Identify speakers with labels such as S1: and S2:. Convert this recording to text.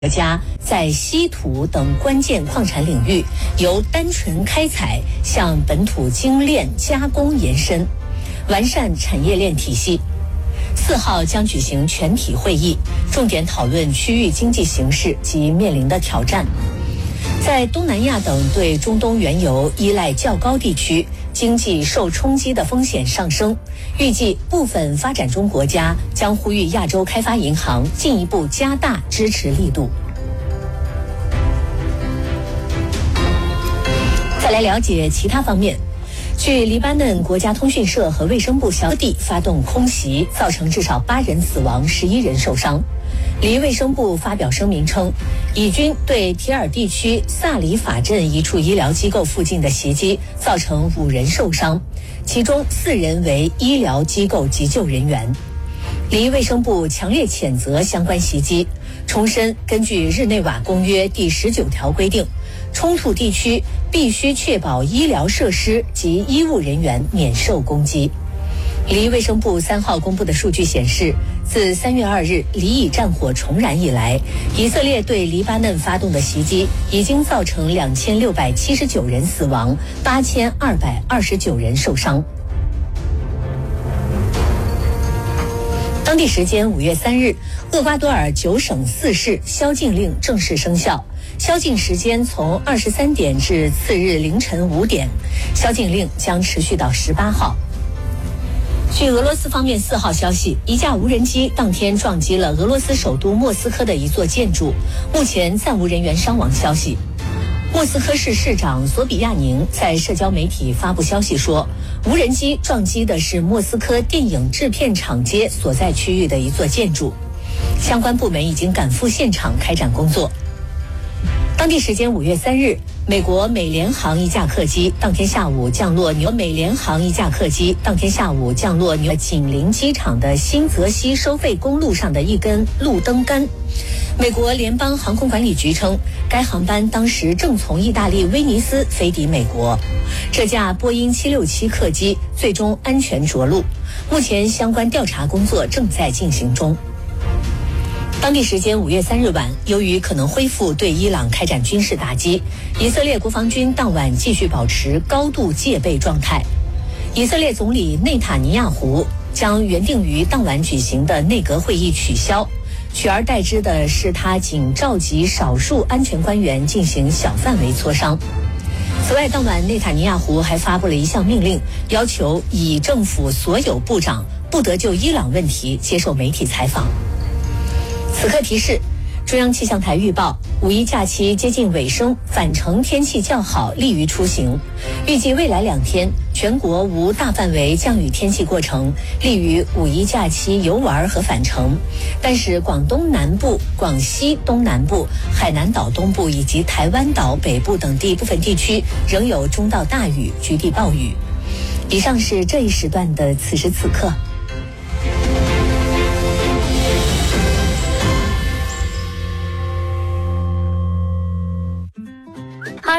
S1: 国家在稀土等关键矿产领域由单纯开采向本土精炼加工延伸，完善产业链体系。4号将举行全体会议，重点讨论区域经济形势及面临的挑战。在东南亚等对中东原油依赖较高地区，经济受冲击的风险上升，预计部分发展中国家将呼吁亚洲开发银行进一步加大支持力度。再来了解其他方面。据黎巴嫩国家通讯社和卫生部消息，发动空袭，造成至少8人死亡，11人受伤。黎卫生部发表声明称，以军对提尔地区萨里法镇一处医疗机构附近的袭击，造成5人受伤，其中4人为医疗机构急救人员。黎卫生部强烈谴责相关袭击，重申根据日内瓦公约第19条规定，冲突地区必须确保医疗设施及医务人员免受攻击。黎卫生部3号公布的数据显示，自3月2日黎以战火重燃以来，以色列对黎巴嫩发动的袭击已经造成2679人死亡，8229人受伤。当地时间5月3日，厄瓜多尔9省4市宵禁令正式生效，宵禁时间从23点至次日凌晨5点，宵禁令将持续到18号。据俄罗斯方面4号消息，一架无人机当天撞击了俄罗斯首都莫斯科的一座建筑，目前暂无人员伤亡消息。莫斯科市市长索比亚宁在社交媒体发布消息说，无人机撞击的是莫斯科电影制片厂街所在区域的一座建筑，相关部门已经赶赴现场开展工作。当地时间5月3日，美国美联航一架客机当天下午降落纽紧邻机场的新泽西收费公路上的一根路灯杆。美国联邦航空管理局称，该航班当时正从意大利威尼斯飞抵美国。这架波音767客机最终安全着陆，目前相关调查工作正在进行中。当地时间5月3日晚，由于可能恢复对伊朗开展军事打击，以色列国防军当晚继续保持高度戒备状态。以色列总理内塔尼亚胡将原定于当晚举行的内阁会议取消，取而代之的是他仅召集少数安全官员进行小范围磋商。此外，当晚内塔尼亚胡还发布了一项命令，要求以政府所有部长不得就伊朗问题接受媒体采访。此刻提示，中央气象台预报5一假期接近尾声，返程天气较好，利于出行。预计未来2天全国无大范围降雨天气过程，利于5一假期游玩和返程。但是广东南部、广西东南部、海南岛东部以及台湾岛北部等地部分地区仍有中到大雨，局地暴雨。以上是这一时段的此时此刻。